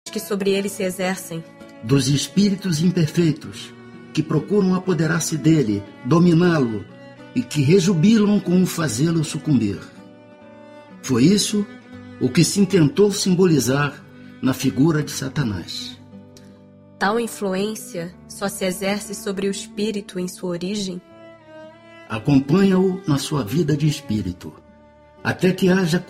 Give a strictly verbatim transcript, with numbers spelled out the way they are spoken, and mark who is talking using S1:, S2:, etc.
S1: que sobre ele se exercem.
S2: Dos espíritos imperfeitos, que procuram apoderar-se dele, dominá-lo, e que rejubilam com o fazê-lo sucumbir. Foi isso o que se intentou simbolizar na figura de Satanás.
S1: Tal influência só se exerce sobre o espírito em sua origem?
S2: Acompanha-o na sua vida de espírito, até que haja